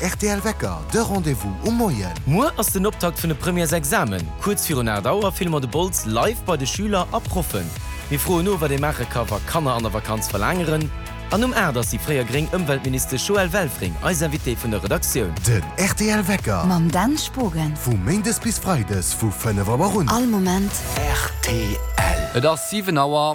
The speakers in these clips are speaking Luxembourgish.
RTL Wecker, de Rendezvous Moien. Mo ass den Optakt vun de Premiers Examen. Kurz vir Dauer filmer de Bolz live bei de Schüler abproffen. Wir froh no, wat de Machecover kannner an der Vakanz verlängeren. An dats die Freier Gring Umweltminister Joel Welfring als Invité vun der Redaktion. Den RTL Wecker. Mam Dan Spogen. Vu Mendes bis Freides vu 5 rund. All Moment. RTL. Das 7 Auer.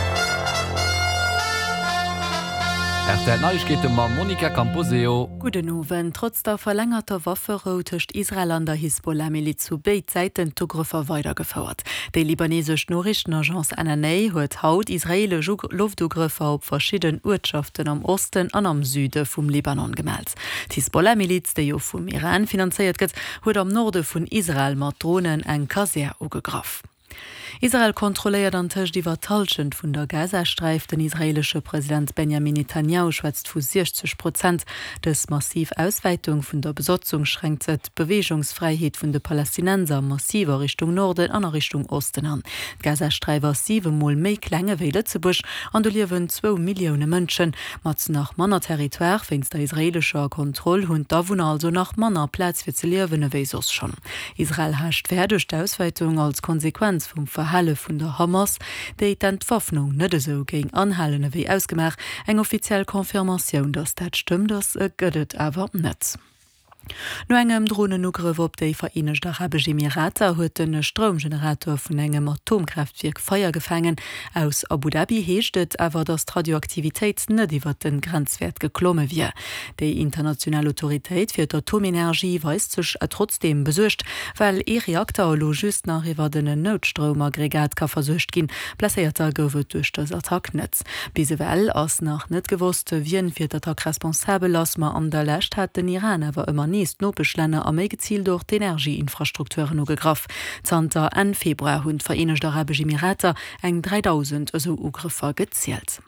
Der Neues geht ma Monika Camposeo. Guten Abend. Trotz der verlängerter Waffe töcht Israel an der Hisbollah-Miliz zu Beitseiten Zugriffer weitergefordert. Die libanesische Nachrichtenagenz NNA hat haut israelische Luftzugriffe auf verschiedenen Ortschaften am Osten und am Süden vom Libanon gemeldet. Die Hisbollah-Miliz, die ja vom Iran finanziert wird, hat am Norden von Israel mit Drohnen ein Kaserne angegriffen. Israel kontrolliert an Tisch die Vertalschend von der Gazastreif. Den israelische Präsident Benjamin Netanyahu schwätzt für 60% des massiv Ausweitung von der Besatzung schränkt die Bewegungsfreiheit von der Palästinenser massiver Richtung Norden an Richtung Osten an. Gazastreif war 7-mal mehr kleine wie Lützebusch und da leben 2 Millionen Menschen. Mit nach Manner Territoire fängt der israelische Kontrolle und da wohnen also nach Manner Platz für zu leben wie sonst schon. Israel hascht durch die Ausweitung als Konsequenz vom Verhalle vun der Hamas, déi d'Entwaffnung net so géint anhallene wie ausgemacht, eng offiziell Konfirmatioun, dats dat stimmt, das gëtt awer net. No engem Drohnenugriff op déi Vereinigten Arabischen Emirate huet den Stromgenerator vun engem Atomkraftwerk Feuer gefangen. Aus Abu Dhabi heeschtet awer dats Radioaktivitéit net iwwer den Grenzwert geklomme wie. Déi internationale Autoritéit fir d'Atomenergie weist sech trotzdem besuercht, weil Reaktor lo just nach iwwer den Notstromaggregat ka versuercht ginn, placéierter goufet duch das Attacknetz. Bisewell ass nach net gewusst, wien fir d'Attack responsabel ass ma an der Lächt hat den Iran awer immer no beschlenne a méi gezielt durch d'Energieinfrastrukturen ugegraf. Zanter en Februar hunn Vereinigte Arabische Emirate eng 3000 eso Ugriffer gezielt.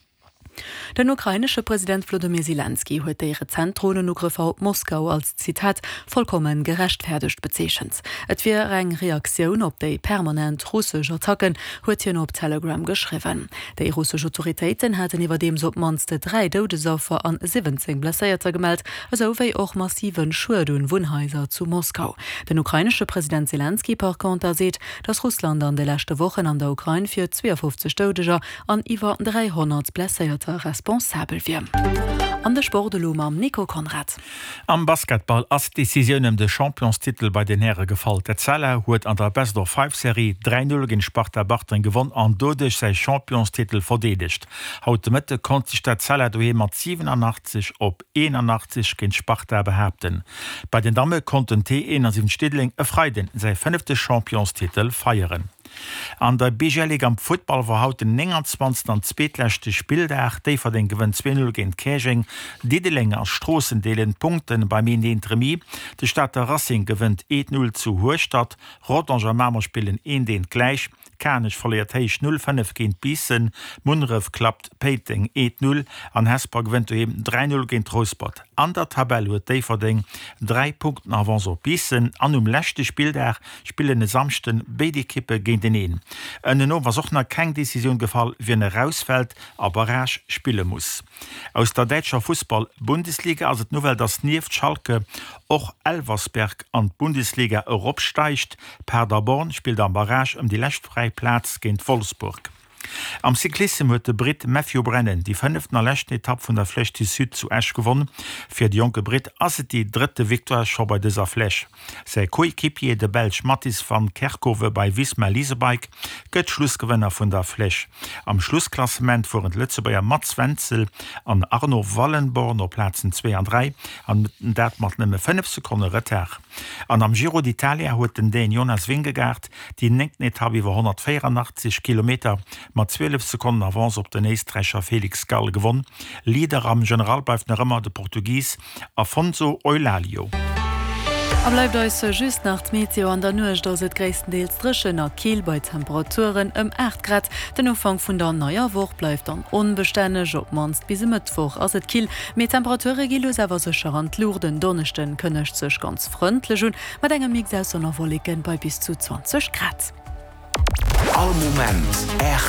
Den ukrainische Präsident Volodymyr Zelensky huet ihre Zentronenugriffe auf Moskau als Zitat vollkommen gerechtfertigt bezeichnet. Et wär eng Reaktion op déi permanent russische Attacken huet hien op Telegram geschrieben. Die russische Autoritäten hatten iwwer dem sobmanste 3 Todesopfer an 17 Blesséierter gemeldet, also wéi auch massiven Schulden Wohnhäuser zu Moskau. Den ukrainische Präsident Zelensky par contre seht, dass Russland an de letzte Wochen an der Ukraine für 52 Todeser an iwwer 300 Blesséierter responsabel wie. An der Sportdelum am Nico Konrad. Am Basketball ass Decisionem de Championstitel bei den Herren gefall. Der Zeller huet an der Best of 5-Serie 3-0 gin Sparta Bartren gewonnen an dodech sei Championstitel verdedigt. Haut Mitte konnte sich der Zeller doe mat 87 op 81 gin Sparta behaupten. Bei den Damme konnten T1 as im Stidling Freiden sei 5. Championstitel feieren. An der BG am Football war haut den 29. an zweetlächte Spieldag déi ver den gewinn 2-0 gegen Käching, Dideling als Strassendeelen Punkten bei min den Tremi, de Stadt der Racing gewinnt 1-0 zu Hochstadt, Rotanger Mamer spielen en den gleich, Kanech verliert Heich 0-5 gegen Bissen, Munrev klappt Peiting 1-0, an Hesper gewinnt eben 3-0 gegen Trospot. An der Tabelle huet déi verding 3 Punkten avans op Bissen, an lächte Spieldag spielen de samsten beide Kippe gegen den een. No was auch noch keine Decision gefallen, wie rausfällt, aber rasch spielen muss. Aus der deutscher Fußball-Bundesliga, also nur das Nieft Schalke, auch Elversberg an die Bundesliga Europa steigt. Paderborn spielt am Barrage die letztfreie Platz gegen Wolfsburg. Am Cyklisme huet de Brit Matthew Brennan die 5. lechten Etappe vun der Flèche du Sud zu Esch gewonnen. Fir de junge Brit ass die 3. Victoire schon bei dieser Flèche. Sei Koequipier de Belg Mattis van Kerkhove bei Wismar Leasebike gëtt Schlussgewinner vun der Flèche. Am Schlussklassement fuhren Lützebauer Mats Wenzel an Arno Wallenborn op Plätzen 2 und 3 an dat mat nëmme 5 Sekunden Retard. An am Giro d'Italia huet den Jonas Vingegaard die 9. Etappe iwwer 184 km mat 12 Sekunden avans op den Eestreicher Felix Gall gewonnen. Lieder am Generalbeif nach Rëmmer de Portugies Afonso Eulalio. Bleibt euch just nach Meteo an der Nuch, dats et gréisstendeels drschen a Kiel bei Temperaturen 8 Grad. Den Ufang vun der neuer Woch bleifft an onbestänneg op manst bis Mëttwoch ass et Kiel met Temperature gilos awer secher an Lourden Donnechten kënnecht sech ganz frëndlech hun, mat engem Mix aus sonnerwolligen bei bis zu 20 Grad. All Moment